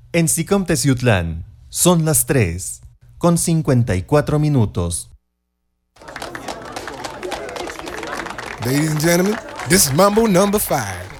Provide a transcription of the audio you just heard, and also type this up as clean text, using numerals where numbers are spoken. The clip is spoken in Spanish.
En SICOM Teciutlán son las 3:54. Ladies and gentlemen, this is Mambo number 5.